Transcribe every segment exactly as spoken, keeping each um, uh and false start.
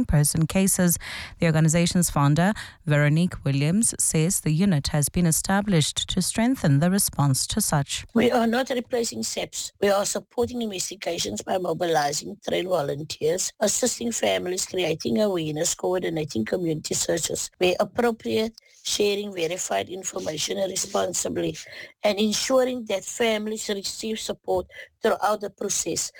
person cases. The organization's founder, Veronique Williams, says the unit has been established to strengthen the response to such. We are not replacing SAPS. We are supporting investigations by mobilizing trained volunteers, assisting families, creating awareness, coordinating community searches where appropriate, sharing verified information responsibly, and ensuring that families receive support throughout the process.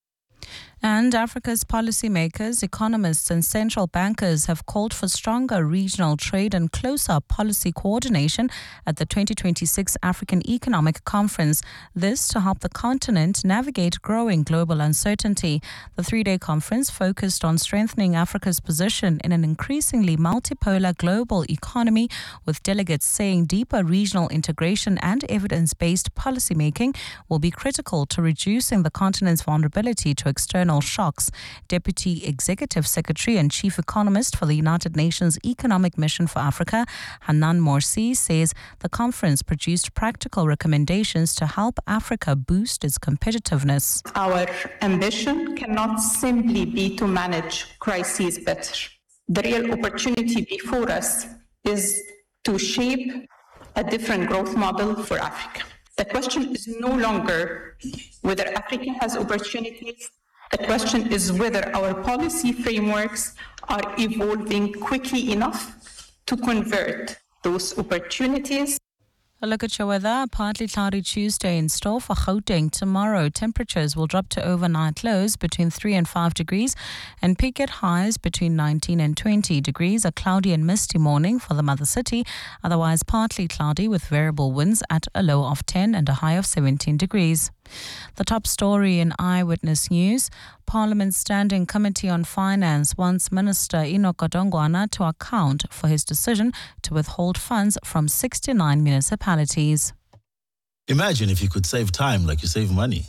And Africa's policymakers, economists and central bankers have called for stronger regional trade and closer policy coordination at the twenty twenty-six African Economic Conference. This to help the continent navigate growing global uncertainty. The three-day conference focused on strengthening Africa's position in an increasingly multipolar global economy, with delegates saying deeper regional integration and evidence-based policymaking will be critical to reducing the continent's vulnerability to external shocks. Deputy Executive Secretary and Chief Economist for the United Nations Economic Mission for Africa, Hanan Morsi, says the conference produced practical recommendations to help Africa boost its competitiveness. Our ambition cannot simply be to manage crises better. The real opportunity before us is to shape a different growth model for Africa. The question is no longer whether Africa has opportunities. The question is whether our policy frameworks are evolving quickly enough to convert those opportunities. A look at your weather. Partly cloudy Tuesday in store for Gauteng. Tomorrow, temperatures will drop to overnight lows between three and five degrees and peak at highs between nineteen and twenty degrees. A cloudy and misty morning for the mother city. Otherwise, partly cloudy with variable winds at a low of ten and a high of seventeen degrees. The top story in Eyewitness News. Parliament's Standing Committee on Finance wants Minister Enoch Godongwana to account for his decision to withhold funds from sixty-nine municipalities. Imagine if you could save time like you save money.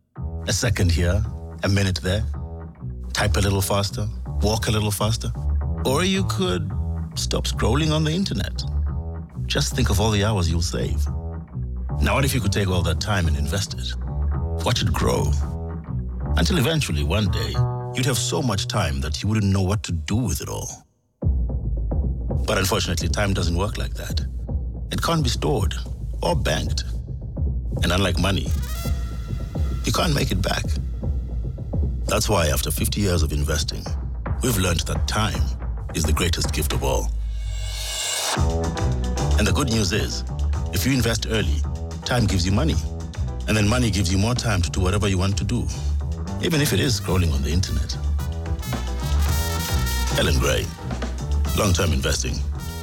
A second here, a minute there. Type a little faster, walk a little faster. Or you could stop scrolling on the internet. Just think of all the hours you'll save. Now what if you could take all that time and invest it? Watch it grow. Until eventually, one day, you'd have so much time that you wouldn't know what to do with it all. But unfortunately, time doesn't work like that. It can't be stored or banked. And unlike money, you can't make it back. That's why after fifty years of investing, we've learned that time is the greatest gift of all. And the good news is, if you invest early, time gives you money. And then money gives you more time to do whatever you want to do, even if it is scrolling on the internet. Ellen Gray, long-term investing.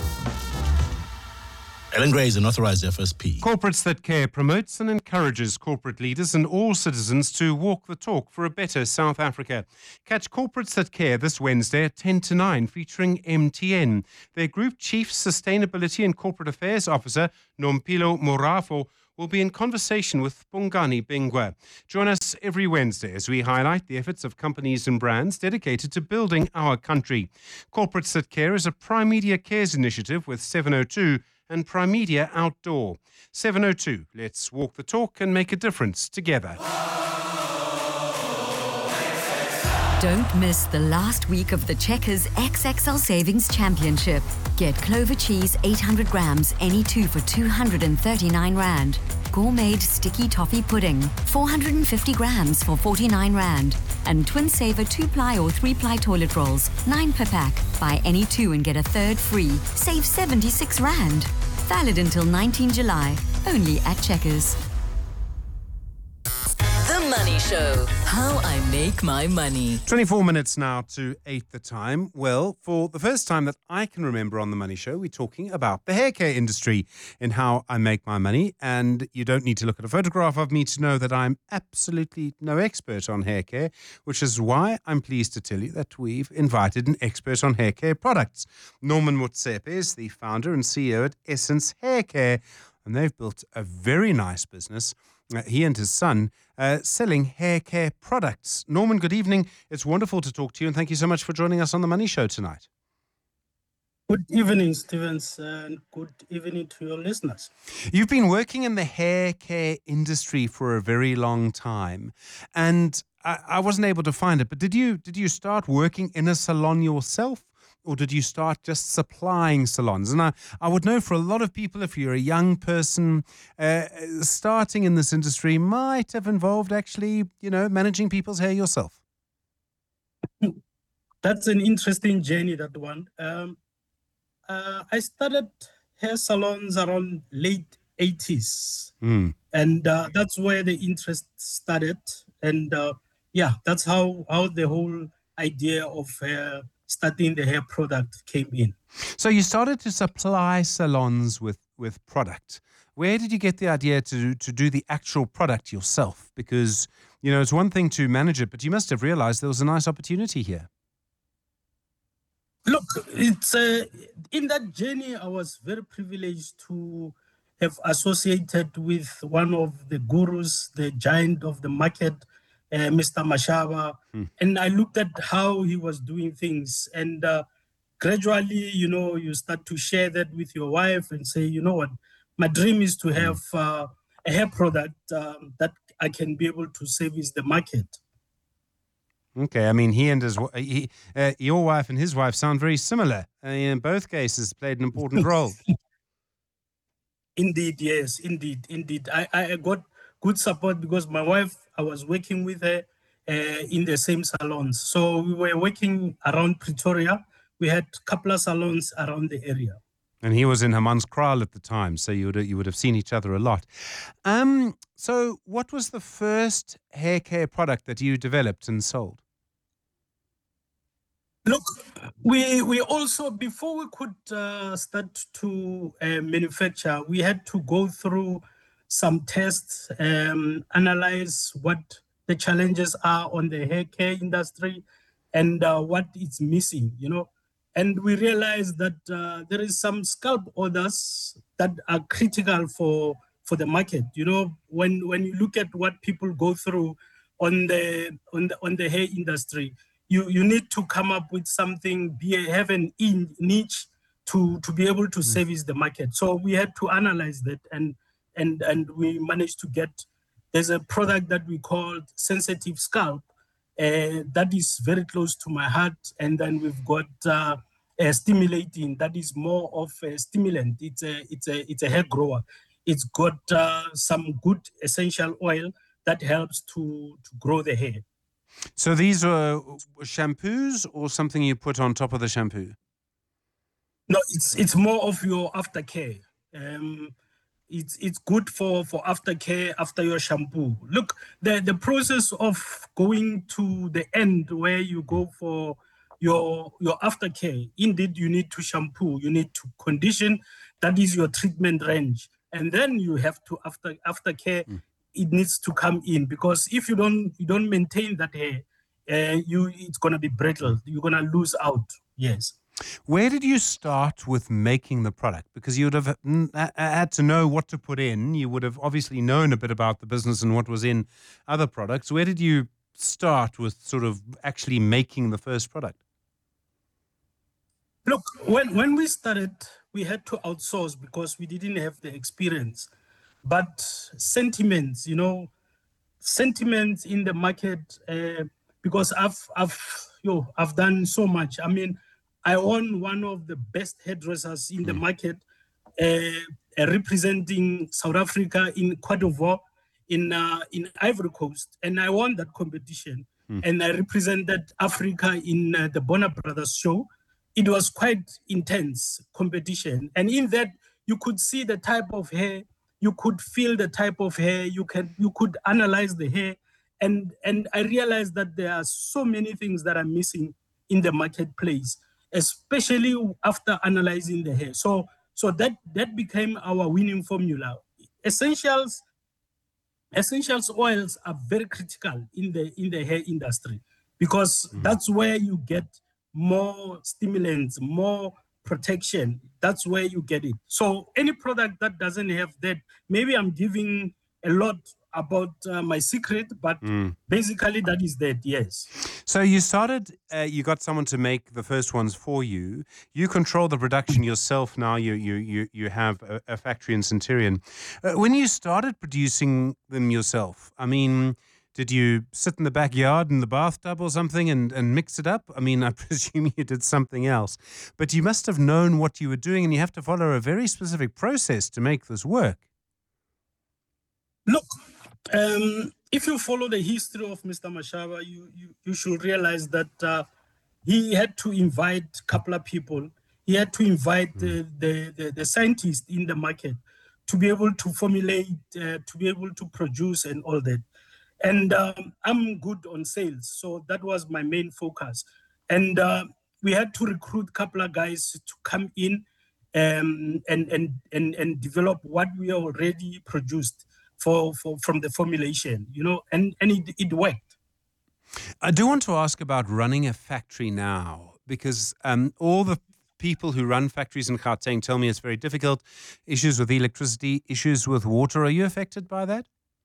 Ellen Gray is an authorized F S P. Corporates That Care promotes and encourages corporate leaders and all citizens to walk the talk for a better South Africa. Catch Corporates That Care this Wednesday at ten to nine, featuring M T N. Their Group Chief Sustainability and Corporate Affairs Officer, Nompilo Morafo, will be in conversation with Bongani Bingwa. Join us every Wednesday as we highlight the efforts of companies and brands dedicated to building our country. Corporates That Care is a Prime Media Cares initiative with seven oh two and Prime Media Outdoor. seven oh two, let's walk the talk and make a difference together. Don't miss the last week of the Checkers X X L Savings Championship. Get Clover Cheese eight hundred grams, any two for two hundred thirty-nine rand. Gourmet Sticky Toffee Pudding, four hundred fifty grams for forty-nine rand. And Twin Saver two-ply or three-ply toilet rolls, nine per pack. Buy any two and get a third free. Save seventy-six rand. Valid until nineteenth July. Only at Checkers. The Money Show. How I make my money. twenty-four minutes now to eight the time. Well, for the first time that I can remember on The Money Show, we're talking about the hair care industry and how I make my money. And you don't need to look at a photograph of me to know that I'm absolutely no expert on hair care, which is why I'm pleased to tell you that we've invited an expert on hair care products. Norman Motsepe is the founder and C E O at Essence Hair Care, and they've built a very nice business. Uh, he and his son uh, selling hair care products. Norman, good evening. It's wonderful to talk to you, and thank you so much for joining us on The Money Show tonight. Good evening, Stevens, and good evening to your listeners. You've been working in the hair care industry for a very long time, and I, I wasn't able to find it, but did you did you start working in a salon yourself? Or did you start just supplying salons? And I, I would know for a lot of people, if you're a young person, uh, starting in this industry might have involved actually, you know, managing people's hair yourself. That's an interesting journey, that one. Um, uh, I started hair salons around late eighties. Mm. And uh, that's where the interest started. And uh, yeah, that's how, how the whole idea of hair starting the hair product came in. So you started to supply salons with, with product. Where did you get the idea to, to do the actual product yourself? Because, you know, it's one thing to manage it, but you must have realized there was a nice opportunity here. Look, it's uh, in that journey, I was very privileged to have associated with one of the gurus, the giant of the market, Uh, Mister Mashaba, hmm. and I looked at how he was doing things, and uh, gradually, you know, you start to share that with your wife and say, you know what, my dream is to have uh, a hair product um, that I can be able to service the market. Okay, I mean, he and his he, uh, your wife and his wife sound very similar. Uh, in both cases, played an important role. Indeed, yes, indeed, indeed. I, I got good support because my wife, I was working with her uh, in the same salons. So we were working around Pretoria. We had a couple of salons around the area. And he was in Hammanskraal at the time, so you would you would have seen each other a lot. Um, so what was the first hair care product that you developed and sold? Look, we we also, before we could uh, start to uh, manufacture, we had to go through some tests, um, analyze what the challenges are on the hair care industry and uh, what is missing, you know. And we realized that uh, there is some scalp orders that are critical for, for the market. You know, when, when you look at what people go through on the, on the, on the hair industry, you, you need to come up with something, be a, have an in niche to, to be able to mm. service the market. So we had to analyze that, and And, and we managed to get, there's a product that we called Sensitive Scalp uh, that is very close to my heart. And then we've got uh, a Stimulating that is more of a stimulant. It's a, it's a, it's a hair grower. It's got uh, some good essential oil that helps to, to grow the hair. So these are shampoos or something you put on top of the shampoo? No, it's, it's more of your aftercare. Um, It's it's good for, for aftercare after your shampoo. Look, the, the process of going to the end where you go for your your aftercare, indeed you need to shampoo, you need to condition, that is your treatment range. And then you have to after aftercare, mm. it needs to come in, because if you don't you don't maintain that hair, uh, you it's gonna be brittle, you're gonna lose out. Yes. Where did you start with making the product? Because you would have had to know what to put in. You would have obviously known a bit about the business and what was in other products. Where did you start with sort of actually making the first product? Look, when, when we started, we had to outsource because we didn't have the experience. But sentiments, you know, sentiments in the market, uh, because I've, I've, yo, I've done so much. I mean, I own one of the best hairdressers in the market, uh, uh, representing South Africa in Côte d'Ivoire, in uh, in Ivory Coast, and I won that competition. Mm. And I represented Africa in uh, the Bonner Brothers show. It was quite intense competition, and in that you could see the type of hair, you could feel the type of hair, you can you could analyze the hair, and and I realized that there are so many things that are missing in the marketplace, especially after analyzing the hair. So, so that, that became our winning formula. Essentials, essentials oils are very critical in the, in the hair industry, because mm. that's where you get more stimulants, more protection. That's where you get it. So any product that doesn't have that, maybe I'm giving a lot about uh, my secret, but mm. basically that is that, yes. So you started, uh, you got someone to make the first ones for you. You control the production yourself now. You you you you have a, a factory in Centurion. Uh, when you started producing them yourself, I mean, Did you sit in the backyard in the bathtub or something and, and mix it up? I mean, I presume you did something else. But you must have known what you were doing, and you have to follow a very specific process to make this work. Look, um, if you follow the history of Mister Mashaba, you, you, you should realize that uh, he had to invite a couple of people. He had to invite mm. the, the, the, the scientists in the market to be able to formulate, uh, to be able to produce and all that. And um, I'm good on sales, so that was my main focus. And uh, we had to recruit a couple of guys to come in um, and, and, and, and develop what we already produced for, for from the formulation, you know, and, and it, it worked. I do want to ask about running a factory now, because um, all the people who run factories in Gauteng tell me it's very difficult. Issues with electricity, issues with water. Are you affected by that?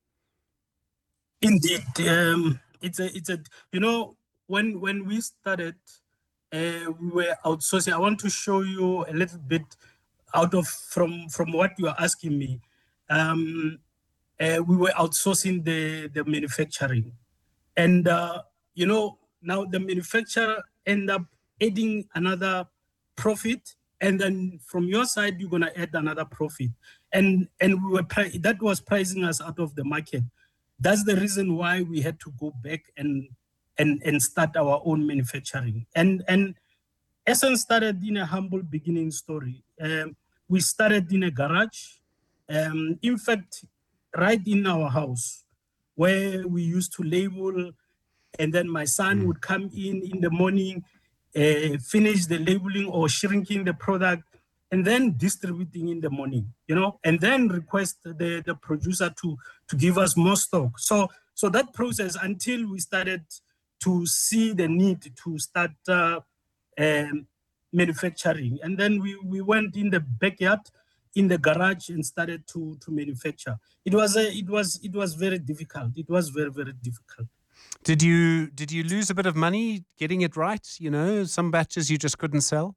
Indeed, um, it's a, it's a, you know, when when we started, uh, we were outsourcing. I want to show you a little bit out of from from what you are asking me. Um, uh, we were outsourcing the the manufacturing, and uh, you know, now the manufacturer end up adding another profit, and then from your side you're gonna add another profit, and and we were pri- that was pricing us out of the market. That's the reason why we had to go back and and and start our own manufacturing. And and Essence started in a humble beginning story. Um, we started in a garage, um, in fact, right in our house, where we used to label, and then my son mm. would come in in the morning, uh, finish the labeling or shrinking the product, and then distributing in the morning, you know, and then request the, the producer to, to give us more stock. So so that process until we started to see the need to start uh, um, manufacturing. And then we, we went in the backyard, in the garage, and started to, to manufacture. It was a, it was it was very difficult. It was very, very difficult. Did you did you lose a bit of money getting it right? You know, some batches you just couldn't sell?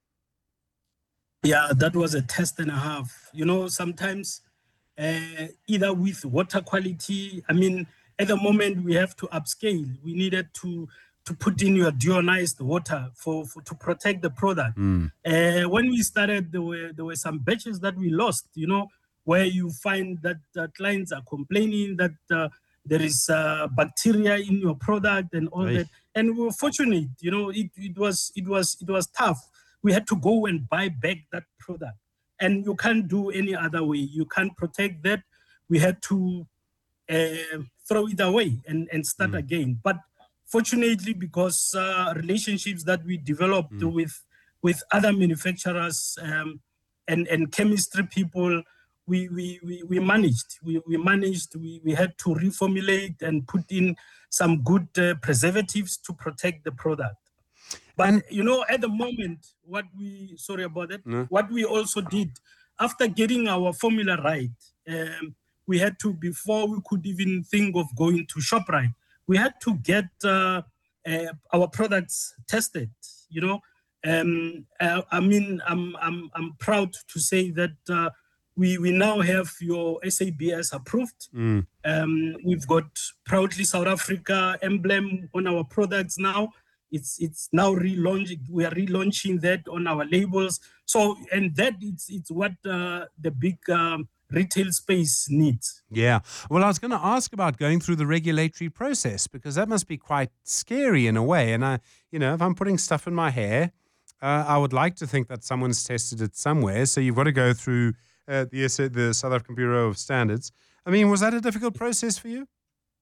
Yeah, that was a test and a half. You know, sometimes uh, either with water quality, I mean, at the moment we have to upscale. We needed to to put in your deionized water for, for to protect the product. Mm. Uh, when we started, there were there were some batches that we lost. You know, where you find that uh, clients are complaining that uh, there is uh, bacteria in your product and all right. that. And we were fortunate. You know, it, it was it was it was tough. We had to go and buy back that product. And you can't do any other way. You can't protect that. We had to uh, throw it away and, and start mm. again. But fortunately, because uh, relationships that we developed mm. with with other manufacturers um, and, and chemistry people, we we, we, we managed. We, we managed. We, we had to reformulate and put in some good uh, preservatives to protect the product. But, and, you know, at the moment, what we, sorry about that, no. what we also did, after getting our formula right, um, we had to, before we could even think of going to ShopRite, we had to get uh, uh, our products tested, you know. Um, uh, I mean, I'm, I'm, I'm proud to say that uh, we, we now have your S A B S approved. Mm. Um, we've got proudly South Africa emblem on our products now. It's it's now relaunching. We are relaunching that on our labels. So, and that it's it's what uh, the big um, retail space needs. Yeah. Well, I was going to ask about going through the regulatory process, because that must be quite scary in a way. And I, you know, if I'm putting stuff in my hair, uh, I would like to think that someone's tested it somewhere. So you've got to go through uh, the the South African Bureau of Standards. I mean, was that a difficult process for you?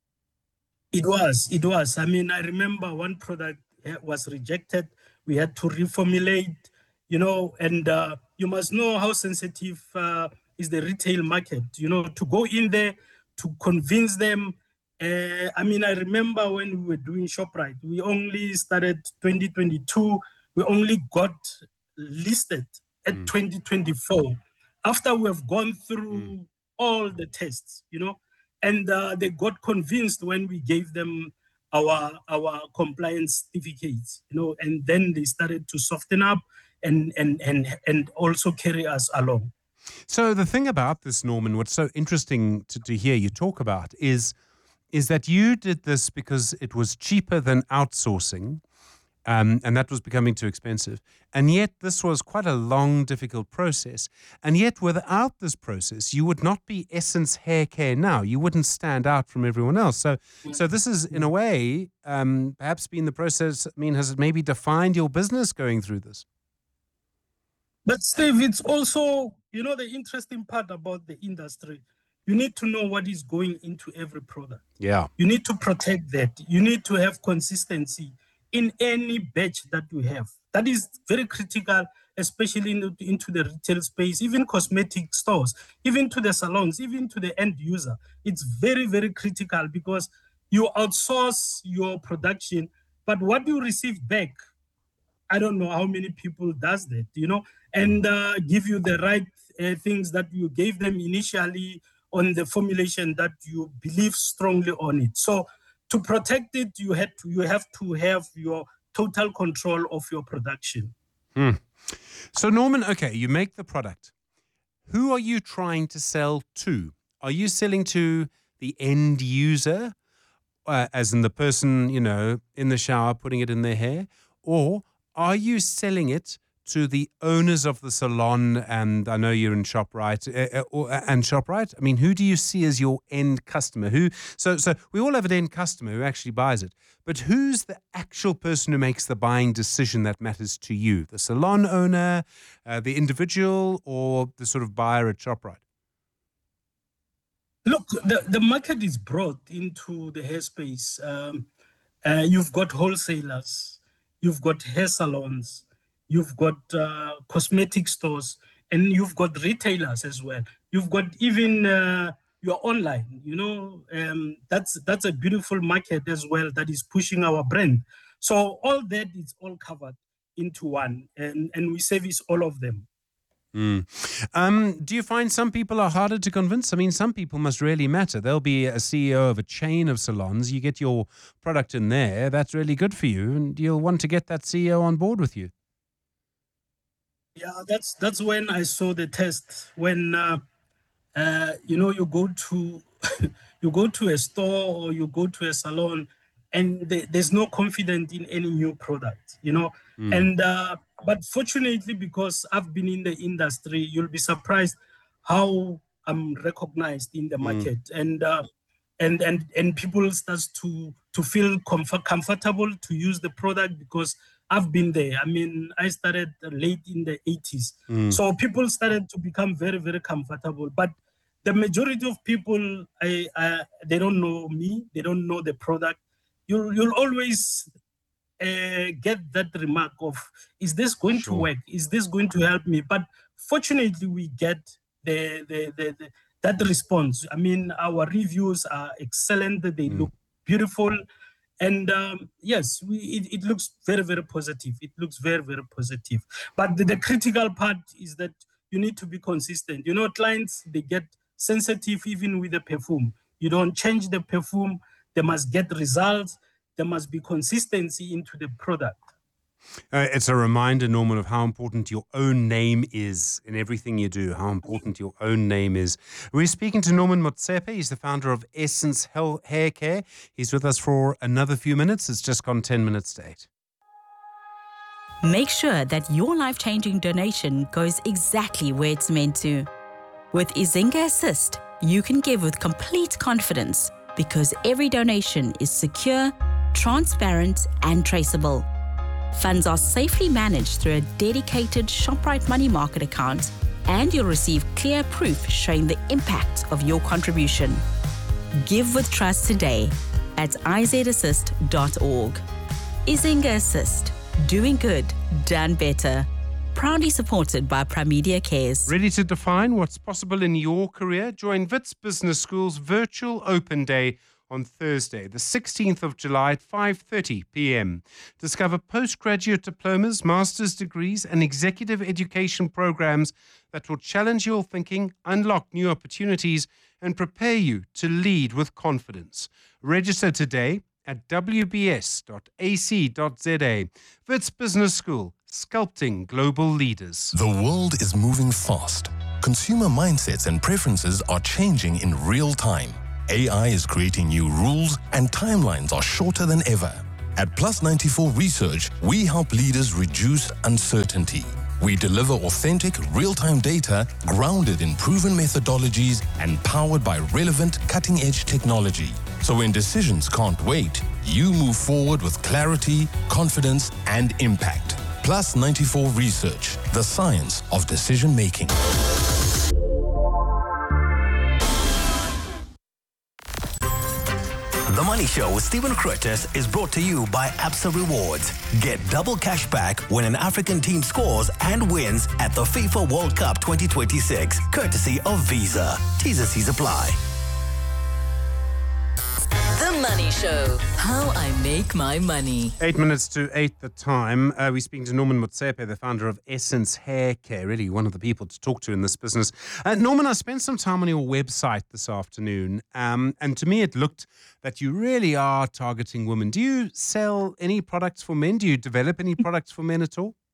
It was. It was. I mean, I remember one product was rejected. We had to reformulate, you know, and uh, you must know how sensitive uh, is the retail market, you know, to go in there, to convince them. Uh, I mean, I remember when we were doing ShopRite, we only started twenty twenty-two, we only got listed at mm. twenty twenty-four, after we have gone through mm. all the tests, you know, and uh, they got convinced when we gave them our our compliance certificates, you know, and then they started to soften up and and and and also carry us along. So the thing about this, Norman, what's so interesting to, to hear you talk about is is that you did this because it was cheaper than outsourcing, um, and that was becoming too expensive. And yet this was quite a long, difficult process. And yet without this process, you would not be Essence Hair Care now. You wouldn't stand out from everyone else. So so this is, in a way, um, perhaps been the process. I mean, has it maybe defined your business going through this? But Steve, it's also, you know, the interesting part about the industry. You need to know what is going into every product. Yeah. You need to protect that. You need to have consistency in any batch that you have. That is very critical, especially in, into the retail space, even cosmetic stores, even to the salons, even to the end user. It's very, very critical because you outsource your production, but what you receive back, I don't know how many people does that, you know, and uh, give you the right uh, things that you gave them initially on the formulation that you believe strongly on it. So to protect it, you had to, you have to have your total control of your production. Hmm. So Norman, okay, you make the product. Who are you trying to sell to? Are you selling to the end user, uh, as in the person, you know, in the shower putting it in their hair? Or are you selling it to the owners of the salon? And I know you're in ShopRite, uh, uh, and ShopRite. I mean, who do you see as your end customer? Who? So, so we all have an end customer who actually buys it, but who's the actual person who makes the buying decision that matters to you? The salon owner, uh, the individual, or the sort of buyer at ShopRite? Look, the, the market is broad into the hair space. Um, uh, you've got wholesalers, you've got hair salons, you've got uh, cosmetic stores, and you've got retailers as well. You've got even uh, your online, you know, um, that's that's a beautiful market as well that is pushing our brand. So all that is all covered into one, and, and we service all of them. Mm. Um, do you find some people are harder to convince? I mean, some people must really matter. There'll be a C E O of a chain of salons. You get your product in there. That's really good for you. And you'll want to get that C E O on board with you. Yeah, that's that's when I saw the test. When, uh, uh, you know, you go to you go to a store or you go to a salon and th- there's no confidence in any new product, you know. Mm. And uh, but fortunately, because I've been in the industry, you'll be surprised how I'm recognized in the market, mm. and uh, and and and people start to to feel comfort, comfortable to use the product because I've been there. I mean, I started late in the eighties, mm. so people started to become very very comfortable. But the majority of people, I, I they don't know me, they don't know the product. You'll you'll always uh, get that remark of, is this going sure. to work? Is this going to help me? But fortunately, we get the, the, the, the that response. I mean, our reviews are excellent. They mm. look beautiful. And um, yes, we, it, it looks very, very positive. It looks very, very positive. But the, the critical part is that you need to be consistent. You know, clients, they get sensitive even with the perfume. You don't change the perfume. They must get results. There must be consistency into the product. Uh, it's a reminder, Norman, of how important your own name is in everything you do, how important your own name is. We're speaking to Norman Motsepe. He's the founder of Essence Hair Care. He's with us for another few minutes. It's just gone ten minutes to eight. Make sure that your life-changing donation goes exactly where it's meant to. With Izinga Assist, you can give with complete confidence because every donation is secure, transparent, and traceable. Funds are safely managed through a dedicated ShopRite Money Market account, and you'll receive clear proof showing the impact of your contribution. Give with trust today at i z assist dot org. Izinga Assist, doing good, done better. Proudly supported by Primedia Cares. Ready to define what's possible in your career? Join Wits Business School's virtual open day on Thursday, the sixteenth of July at five thirty p.m. Discover postgraduate diplomas, master's degrees, and executive education programs that will challenge your thinking, unlock new opportunities, and prepare you to lead with confidence. Register today at w b s dot a c dot z a. Wits Business School, sculpting global leaders. The world is moving fast. Consumer mindsets and preferences are changing in real time. A I is creating new rules and timelines are shorter than ever. At Plus ninety-four Research, we help leaders reduce uncertainty. We deliver authentic, real-time data grounded in proven methodologies and powered by relevant, cutting-edge technology. So when decisions can't wait, you move forward with clarity, confidence, and impact. Plus ninety-four Research, the science of decision-making. The Money Show with Stephen Curtis is brought to you by Absa Rewards. Get double cash back when an African team scores and wins at the FIFA World Cup twenty twenty-six, courtesy of Visa. T's and C's apply. The Money Show. How I make my money. Eight minutes to eight the time. Uh, we're speaking to Norman Motsepe, the founder of Essence Hair Care. Really one of the people to talk to in this business. Uh, Norman, I spent some time on your website this afternoon, um, and to me it looked that you really are targeting women. Do you sell any products for men? Do you develop any products for men at all?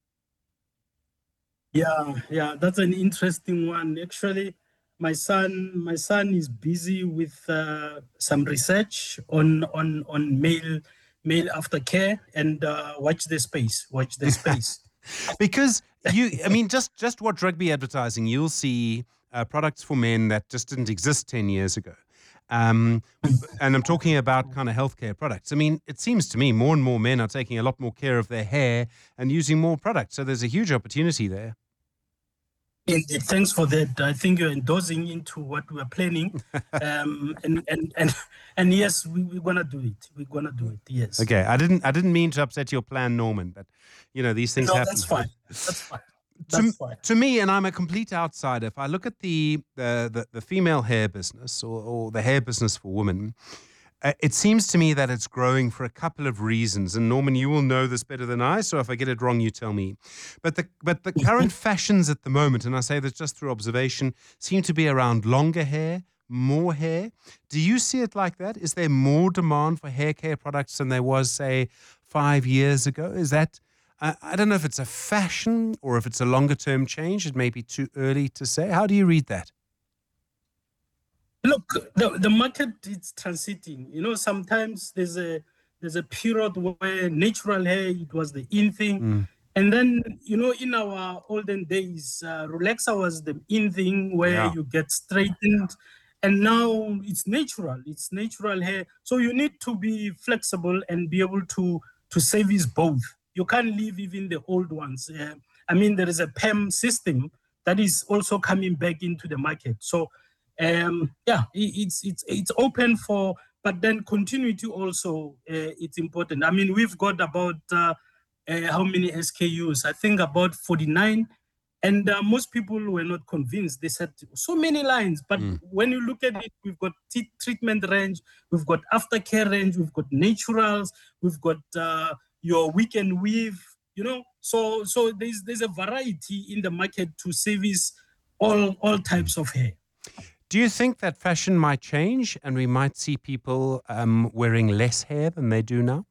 Yeah, yeah, that's an interesting one. Actually, my son, my son is busy with uh, some research on on on male male aftercare, and uh, watch the space. Watch the space. Because you, I mean, just just watch rugby advertising. You'll see uh, products for men that just didn't exist ten years ago. Um, and I'm talking about kind of healthcare products. I mean, it seems to me more and more men are taking a lot more care of their hair and using more products. So there's a huge opportunity there. Indeed, thanks for that. I think you're endorsing into what we are planning, um, and and and and yes, we, we're gonna do it. We're gonna do it. Yes. Okay, I didn't I didn't mean to upset your plan, Norman, but you know these things no, happen. that's fine. That's fine. To, That's fine. to me, and I'm a complete outsider, if I look at the the, the, the female hair business or, or the hair business for women, uh, it seems to me that it's growing for a couple of reasons. And Norman, you will know this better than I, so if I get it wrong, you tell me. But the but the current fashions at the moment, and I say this just through observation, seem to be around longer hair, more hair. Do you see it like that? Is there more demand for hair care products than there was, say, five years ago? Is that... I, I don't know if it's a fashion or if it's a longer-term change. It may be too early to say. How do you read that? Look, the, the market is transiting. You know, sometimes there's a there's a period where natural hair, it was the in thing. Mm. And then, you know, in our olden days, uh, relaxer was the in thing where Yeah. you get straightened. And now it's natural. It's natural hair. So you need to be flexible and be able to, to service both. You can't leave even the old ones. Uh, I mean, there is a P E M system that is also coming back into the market. So, um, yeah, it, it's it's it's open for, but then continuity also uh, it's important. I mean, we've got about uh, uh, how many S K Us? I think about forty-nine, and uh, most people were not convinced. They said so many lines, but Mm. when you look at it, we've got t- treatment range, we've got aftercare range, we've got naturals, we've got uh, your weekend weave, you know. So so there's there's a variety in the market to service all all types of hair. Do you think that fashion might change and we might see people um, wearing less hair than they do now?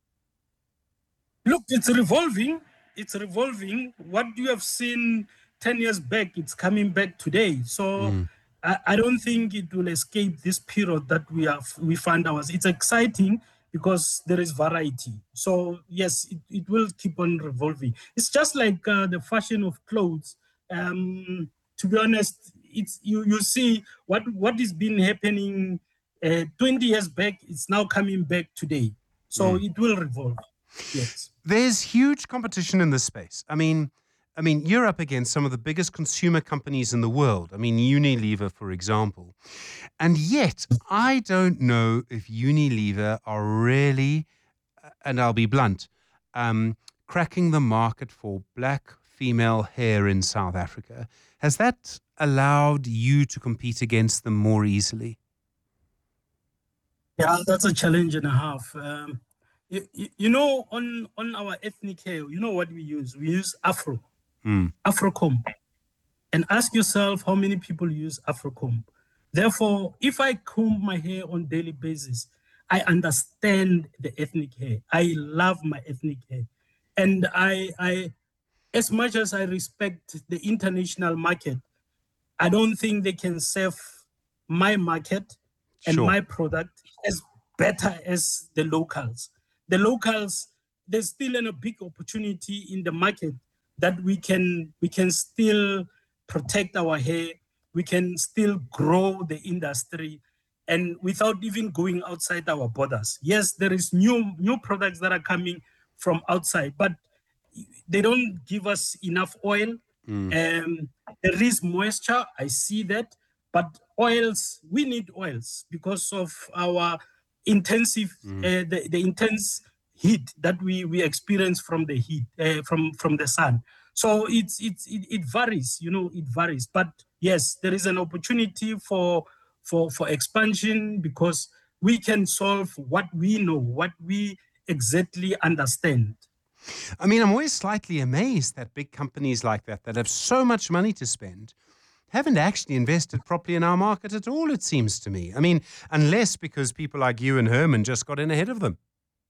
Look, it's revolving. It's revolving. What you have seen ten years back, it's coming back today. So Mm. I, I don't think it will escape this period that we have we find ourselves. It's exciting because there is variety. So yes, it, it will keep on revolving. It's just like uh, the fashion of clothes. Um, to be honest, it's you you see what what is been happening uh, twenty years back. It's now coming back today. So Mm. it will revolve. Yes. There's huge competition in this space. I mean, I mean, you're up against some of the biggest consumer companies in the world. I mean, Unilever, for example. And yet, I don't know if Unilever are really, and I'll be blunt, um, cracking the market for black female hair in South Africa. Has that allowed you to compete against them more easily? Yeah, that's a challenge and a half. Um, you, you, you know, on, on our ethnic hair, you know what we use? We use Afro, Mm. Afro comb. And ask yourself how many people use Afro comb. Therefore, if I comb my hair on daily basis, I understand the ethnic hair. I love my ethnic hair. And I, I, as much as I respect the international market, I don't think they can serve my market and Sure. my product as better as the locals. The locals, there's still a big opportunity in the market that we can we can still protect our hair, we can still grow the industry, and without even going outside our borders. Yes, there is new new products that are coming from outside, but they don't give us enough oil. Mm. Um, there is moisture, I see that, but oils, we need oils because of our intensive, Mm. uh, the, the intense heat that we, we experience from the heat, uh, from, from the sun. So it's, it's, it, it varies, you know, it varies. But yes, there is an opportunity for, for, for expansion because we can solve what we know, what we exactly understand. I mean, I'm always slightly amazed that big companies like that, that have so much money to spend, haven't actually invested properly in our market at all, it seems to me. I mean, unless because people like you and Herman just got in ahead of them.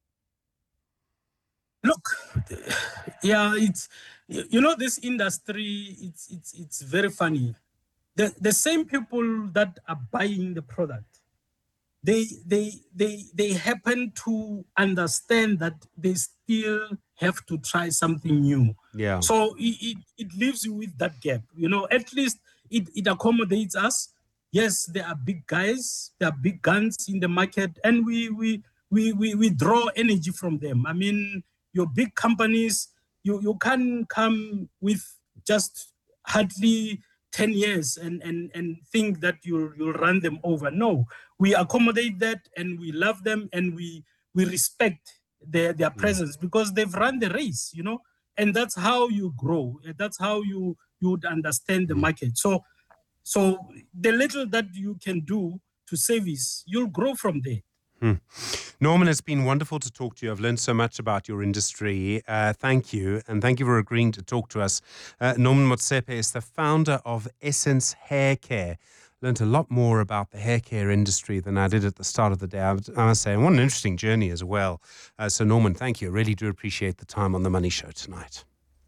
Look, yeah, it's, you know, this industry, it's, it's, it's very funny. The, the same people that are buying the product, they, they, they, they happen to understand that they still have to try something new. Yeah. So it, it, it leaves you with that gap. You know, at least it, it accommodates us. Yes, there are big guys, there are big guns in the market, and we we we we, we draw energy from them. I mean, your big companies, you, you can't come with just hardly ten years and, and, and think that you'll, you'll run them over. No, we accommodate that and we love them and we, we respect their, their presence because they've run the race, you know, and that's how you grow. That's how you, you would understand the market. So, so the little that you can do to service, you'll grow from there. Hmm. Norman, it's been wonderful to talk to you. I've learned so much about your industry. Uh, thank you. And thank you for agreeing to talk to us. Uh, Norman Motsepe is the founder of Essence Hair Care. Learned a lot more about the hair care industry than I did at the start of the day, I must say. And what an interesting journey as well. Uh, so, Norman, thank you. I really do appreciate the time on The Money Show tonight.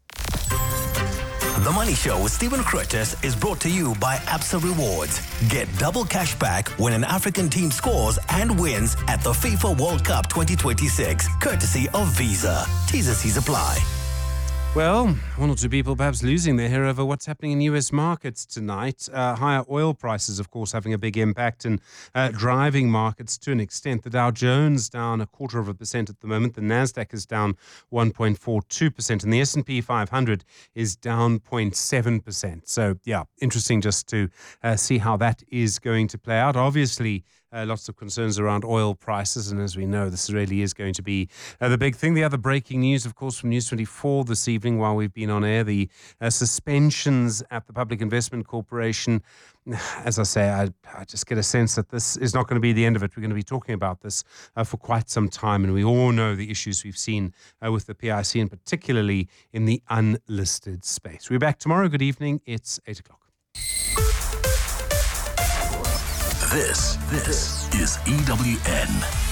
The Money Show with Stephen Curtis is brought to you by Absa Rewards. Get double cash back when an African team scores and wins at the FIFA World Cup twenty twenty-six, courtesy of Visa. T's and C's apply. Well, one or two people perhaps losing their hair over what's happening in U S markets tonight. Uh, higher oil prices, of course, having a big impact and uh, driving markets to an extent. The Dow Jones down a quarter of a percent at the moment. The Nasdaq is down one point four two percent and the S and P five hundred is down zero point seven percent. So, yeah, interesting just to uh, see how that is going to play out. Obviously, Uh, lots of concerns around oil prices, and as we know, this really is going to be uh, the big thing. The other breaking news, of course, from News twenty-four this evening while we've been on air, the uh, suspensions at the Public Investment Corporation. As I say, I, I just get a sense that this is not going to be the end of it. We're going to be talking about this uh, for quite some time, and we all know the issues we've seen uh, with the P I C, and particularly in the unlisted space. We're back tomorrow. Good evening. It's eight o'clock. This, this is E W N.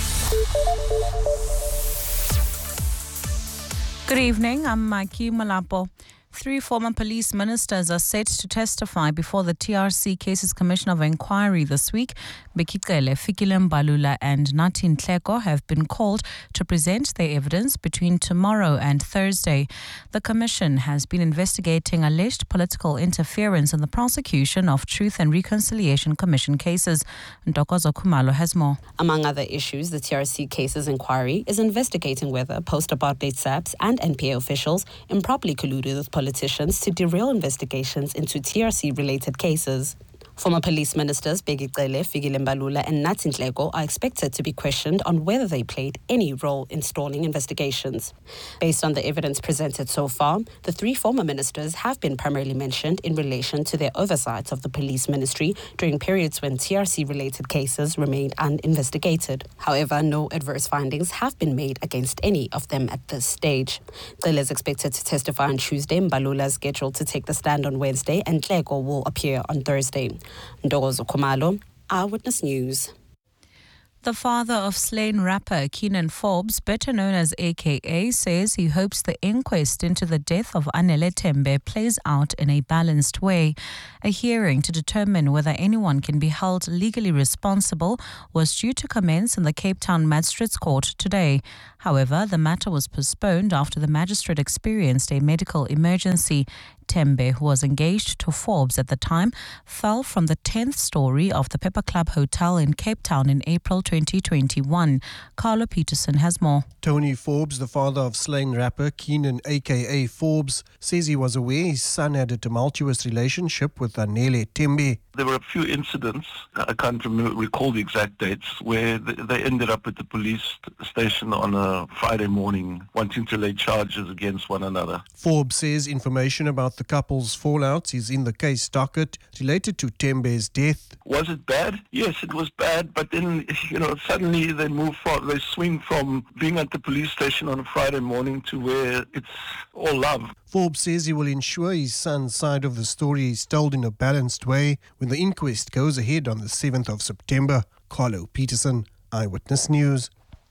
Good evening, I'm Mikey Malapo. Three former police ministers are set to testify before the T R C Cases Commission of Inquiry this week. Bekicele, Fikile Mbalula and Nathi Nhleko have been called to present their evidence between tomorrow and Thursday. The commission has been investigating alleged political interference in the prosecution of Truth and Reconciliation Commission cases. Ntokozo Khumalo has more. Among other issues, the T R C Cases Inquiry is investigating whether post-apartheid S A Ps and N P A officials improperly colluded with politicians to derail investigations into T R C-related cases. Former police ministers Bekicele, Fikile Mbalula and Nathi Nhleko are expected to be questioned on whether they played any role in stalling investigations. Based on the evidence presented so far, the three former ministers have been primarily mentioned in relation to their oversight of the police ministry during periods when T R C-related cases remained uninvestigated. However, no adverse findings have been made against any of them at this stage. Cele is expected to testify on Tuesday. Mbalula is scheduled to take the stand on Wednesday, and Nhleko will appear on Thursday. Ntokozo Khumalo, Eyewitness News. The father of slain rapper Keenan Forbes, better known as A K A, says he hopes the inquest into the death of Anele Tembe plays out in a balanced way. A hearing to determine whether anyone can be held legally responsible was due to commence in the Cape Town Magistrates Court today. However, the matter was postponed after the magistrate experienced a medical emergency. Tembe, who was engaged to Forbes at the time, fell from the tenth story of the Pepper Club Hotel in Cape Town in April twenty twenty-one. Carlo Peterson has more. Tony Forbes, the father of slain rapper Keenan A K A Forbes, says he was aware his son had a tumultuous relationship with Anele Tembe. There were a few incidents, I can't remember, recall the exact dates, where they ended up at the police station on a Friday morning wanting to lay charges against one another. Forbes says information about the couple's fallouts is in the case docket related to Tembe's death. Was it bad? Yes, it was bad, but then, you know, suddenly they move from, they swing from being at the police station on a Friday morning to where it's all love. Forbes says he will ensure his son's side of the story is told in a balanced way when the inquest goes ahead on the seventh of September. Carlo Peterson, Eyewitness News.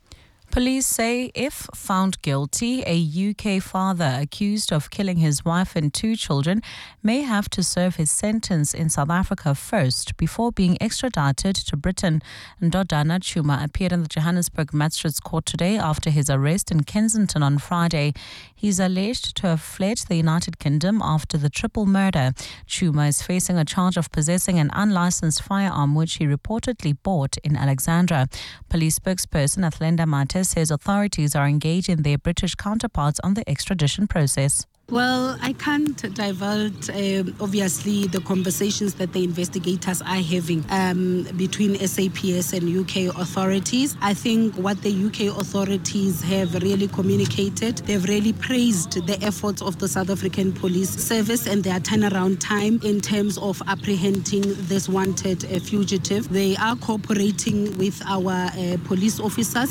Police say if found guilty, a U K father accused of killing his wife and two children may have to serve his sentence in South Africa first before being extradited to Britain. Ndodana Chuma appeared in the Johannesburg Magistrates Court today after his arrest in Kensington on Friday. He's alleged to have fled the United Kingdom after the triple murder. Chuma is facing a charge of possessing an unlicensed firearm which he reportedly bought in Alexandra. Police spokesperson Athlenda Mate says authorities are engaging their British counterparts on the extradition process. Well, I can't divulge, uh, obviously, the conversations that the investigators are having um, between S A P S and U K authorities. I think what the U K authorities have really communicated, they've really praised the efforts of the South African Police Service and their turnaround time in terms of apprehending this wanted uh, fugitive. They are cooperating with our uh, police officers.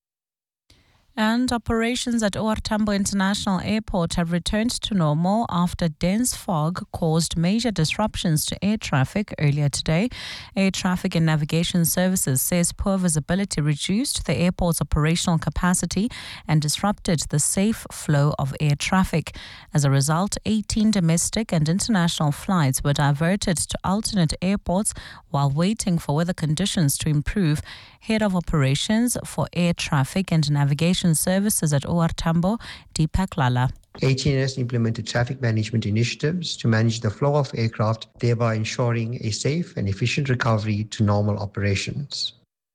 And operations at O R Tambo International Airport have returned to normal after dense fog caused major disruptions to air traffic earlier today. Air Traffic and Navigation Services says poor visibility reduced the airport's operational capacity and disrupted the safe flow of air traffic. As a result, eighteen domestic and international flights were diverted to alternate airports while waiting for weather conditions to improve. Head of Operations for Air Traffic and Navigation Services at O R Tambo, Deepak Lala. A T N S implemented traffic management initiatives to manage the flow of aircraft, thereby ensuring a safe and efficient recovery to normal operations.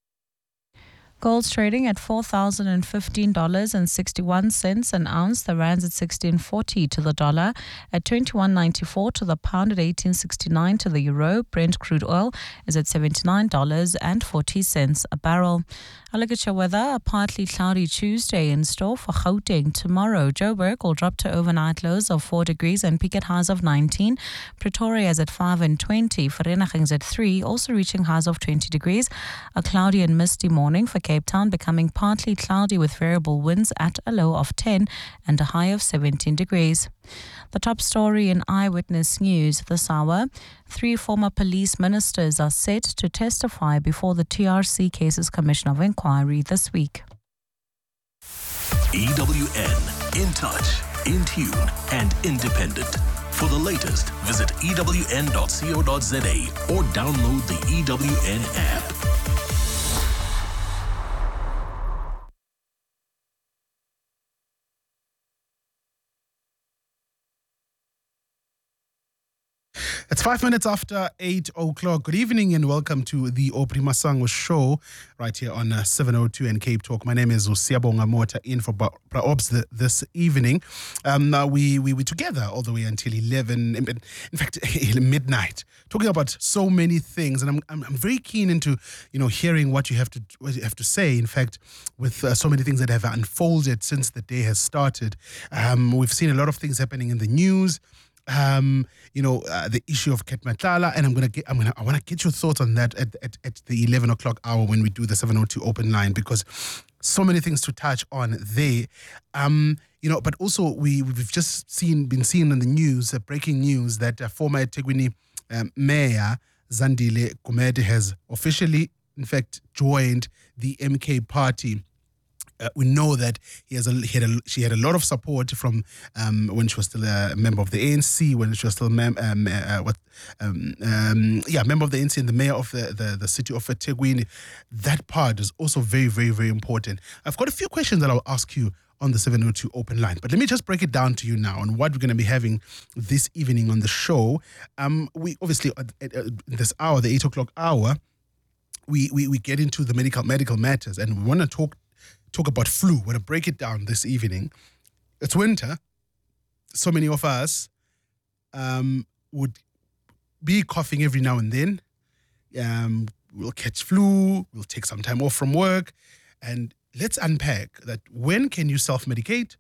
Gold's trading at four thousand fifteen dollars and sixty-one cents an ounce. The rand's at sixteen forty to the dollar, at twenty-one ninety-four to the pound, at eighteen sixty-nine to the euro. Brent crude oil is at seventy-nine dollars and forty cents a barrel. I look at your weather. A partly cloudy Tuesday in store for Gauteng tomorrow. Joburg will drop to overnight lows of four degrees and peak at highs of nineteen. Pretoria is at five and twenty. Vereeniging is at three, also reaching highs of twenty degrees. A cloudy and misty morning for Cape Town, becoming partly cloudy with variable winds at a low of ten and a high of seventeen degrees. The top story in Eyewitness News this hour. Three former police ministers are set to testify before the T R C Cases Commission of Inquiry this week. E W N, in touch, in tune and independent. For the latest, visit E W N dot co dot za or download the E W N app. It's five minutes after eight o'clock. Good evening and welcome to the Aubrey Masango show right here on uh, seven oh two and Cape Talk. My name is Usiabonga Mota in for Bra Obs this evening. Um, uh, we, we were together all the way until eleven, in, in fact, midnight, talking about so many things. And I'm, I'm, I'm very keen into, you know, hearing what you have to, what you have to say. In fact, with uh, so many things that have unfolded since the day has started. Um, we've seen a lot of things happening in the news. Um, you know, uh, the issue of Ket Matlala, and I'm gonna get, I'm gonna, I want to get your thoughts on that at, at, at the eleven o'clock hour when we do the seven oh two open line, because so many things to touch on there. Um, you know, but also we we've just seen, been seeing in the news, uh, breaking news that uh, former eThekwini um, Mayor Zandile Gumede has officially in fact, joined the M K party. Uh, we know that he has a, he had a, she had a lot of support from um, when she was still a member of the A N C, when she was still mem- um, uh, what um, um, yeah member of the A N C and the mayor of the, the, the city of eThekwini. That part is also very, very, very important. I've got a few questions that I'll ask you on the seven oh two open line, but let me just break it down to you now on what we're going to be having this evening on the show. Um, we obviously at, at, at this hour, the eight o'clock hour, we, we we get into the medical medical matters, and we want to talk. Talk about flu. We're going to break it down this evening. It's winter. So many of us um, would be coughing every now and then. Um, we'll catch flu. We'll take some time off from work. And let's unpack that. When can you self-medicate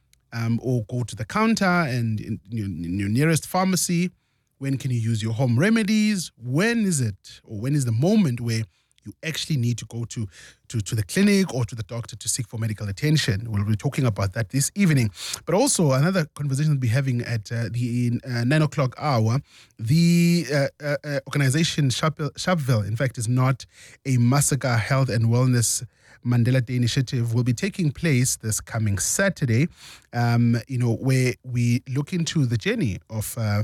um, or go to the counter and in, in, your, in your nearest pharmacy? When can you use your home remedies? When is it, or when is the moment where you actually need to go to, to, to the clinic or to the doctor to seek for medical attention? We'll be talking about that this evening. But also another conversation we'll be having at uh, the uh, nine o'clock hour. The uh, uh, uh, organization Sharpeville, in fact, is not a Massacre Health and Wellness Mandela Day initiative, will be taking place this coming Saturday, um, you know, where we look into the journey of uh,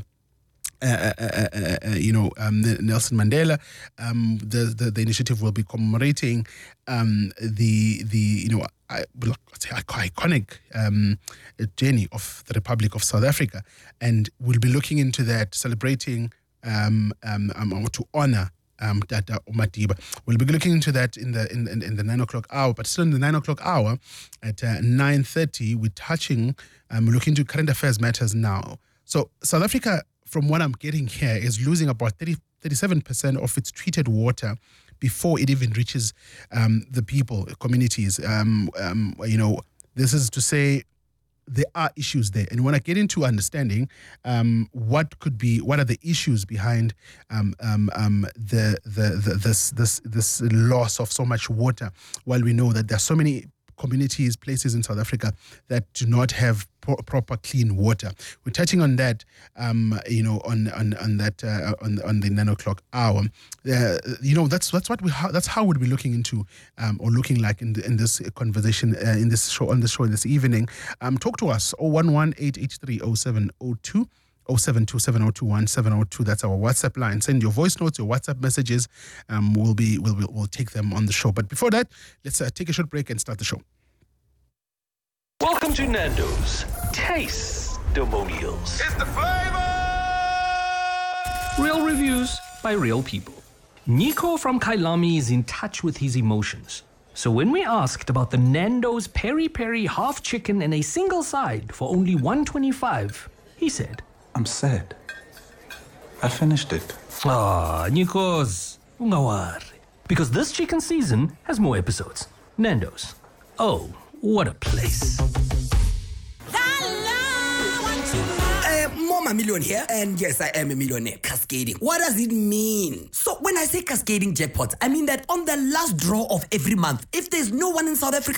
Uh, uh, uh, uh, you know, um, Nelson Mandela. Um, the, the the initiative will be commemorating um, the the you know I, say iconic um, journey of the Republic of South Africa, and we'll be looking into that, celebrating um, um, um to honor um, Tata Madiba. We'll be looking into that in the in, in, in the nine o'clock hour, but still in the nine o'clock hour at uh, nine thirty, we're touching um, looking into current affairs matters now. So South Africa, from what I'm getting here, is losing about thirty, thirty-seven percent of its treated water before it even reaches um, the people, communities. Um, um, you know, this is to say there are issues there. And when I get into understanding um, what could be, what are the issues behind um, um, um, the, the the this this this loss of so much water, while we know that there are so many communities, places in South Africa that do not have pro- proper clean water. We're touching on that, um, you know, on on on that uh, on on the nine o'clock hour. Uh, you know, that's that's what we ha- that's how we'll be looking into um, or looking like in the, in this conversation uh, in this show on the show this evening. Um, talk to us oh one one, eight eight three, oh seven oh two. oh seven two seven oh two one seven oh two. That's our WhatsApp line. Send your voice notes, your WhatsApp messages. Um, we'll be we'll, we'll we'll take them on the show. But before that, let's uh, take a short break and start the show. Welcome to Nando's Taste-Demonials. It's the flavor! Real reviews by real people. Nico from Kailami is in touch with his emotions. So when we asked about the Nando's Peri Peri half chicken and a single side for only one twenty-five, he said, I'm sad. I finished it. Ah, Nikos, ungawari. Because this chicken season has more episodes. Nando's. Oh, what a place. Uh, Mama Million here, and yes, I am a millionaire. Cascading. What does it mean? So when I say cascading jackpots, I mean that on the last draw of every month, if there's no one in South Africa